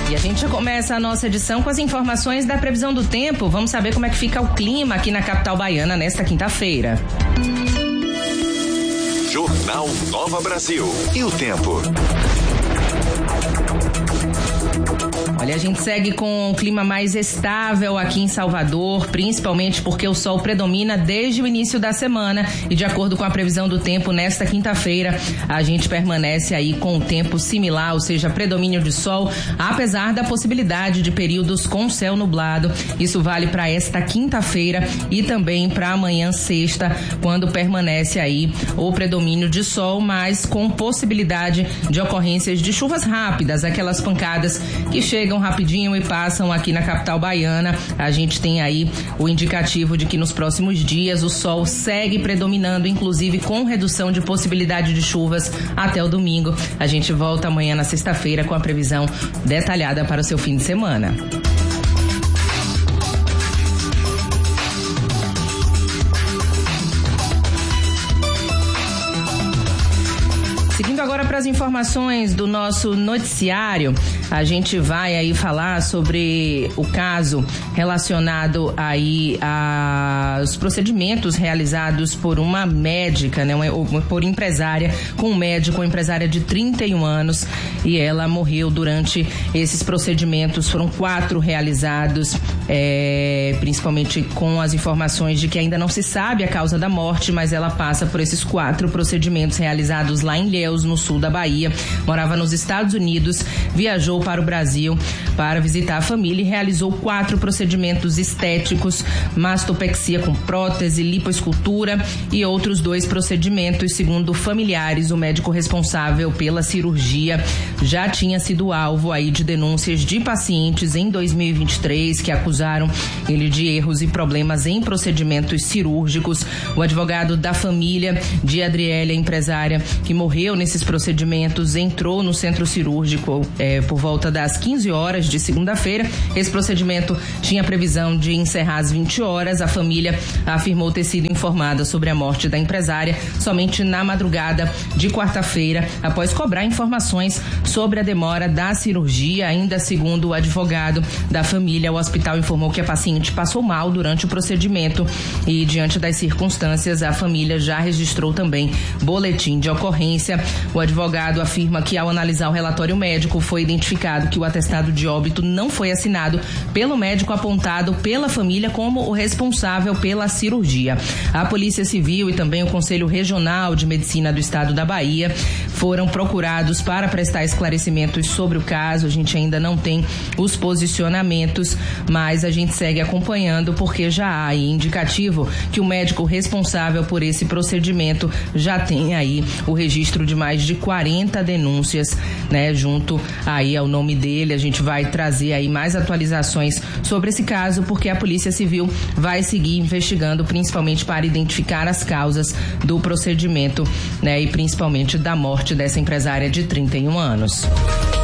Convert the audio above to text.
E a gente começa a nossa edição com as informações da previsão do tempo. Vamos saber como é que fica o clima aqui na capital baiana nesta quinta-feira. Jornal Nova Brasil. E o tempo? Olha, a gente segue com um clima mais estável aqui em Salvador, principalmente porque o sol predomina desde o início da semana e, de acordo com a previsão do tempo, nesta quinta-feira a gente permanece aí com o tempo similar, ou seja, predomínio de sol, apesar da possibilidade de períodos com céu nublado. Isso vale para esta quinta-feira e também para amanhã, sexta, quando permanece aí o predomínio de sol, mas com possibilidade de ocorrências de chuvas rápidas, aquelas pancadas que chegam rapidinho e passam aqui na capital baiana. A gente tem aí o indicativo de que nos próximos dias o sol segue predominando, inclusive com redução de possibilidade de chuvas até o domingo. A gente volta amanhã na sexta-feira com a previsão detalhada para o seu fim de semana. Seguindo agora para as informações do nosso noticiário, a gente vai aí falar sobre o caso relacionado aí aos procedimentos realizados por uma médica, né, por empresária, com um médico, uma empresária de 31 anos, e ela morreu durante esses procedimentos. Foram 4 realizados, principalmente com as informações de que ainda não se sabe a causa da morte, mas ela passa por esses 4 procedimentos realizados lá em Ilhéus, no sul da Bahia. Morava nos Estados Unidos, viajou para o Brasil para visitar a família e realizou 4 procedimentos estéticos: mastopexia com prótese, lipoescultura e outros 2 procedimentos. Segundo familiares, o médico responsável pela cirurgia já tinha sido alvo aí de denúncias de pacientes em 2023 que acusaram ele de erros e problemas em procedimentos cirúrgicos. O advogado da família de Adriele, a empresária que morreu nesses procedimentos, entrou no centro cirúrgico por volta das 15 horas de segunda-feira. Esse procedimento tinha previsão de encerrar às 20 horas. A família afirmou ter sido informada sobre a morte da empresária somente na madrugada de quarta-feira, após cobrar informações sobre a demora da cirurgia. Ainda segundo o advogado da família, o hospital informou que a paciente passou mal durante o procedimento e, diante das circunstâncias, a família já registrou também boletim de ocorrência. O advogado afirma que, ao analisar o relatório médico, foi identificado que o atestado de óbito não foi assinado pelo médico apontado pela família como o responsável pela cirurgia. A Polícia Civil e também o Conselho Regional de Medicina do Estado da Bahia foram procurados para prestar esclarecimentos sobre o caso. A gente ainda não tem os posicionamentos, mas a gente segue acompanhando, porque já há aí indicativo que o médico responsável por esse procedimento já tem aí o registro de mais de 40 denúncias, né, junto aí ao nome dele. A gente vai trazer aí mais atualizações sobre esse caso, porque a Polícia Civil vai seguir investigando, principalmente para identificar as causas do procedimento, né, e principalmente da morte dessa empresária de 31 anos.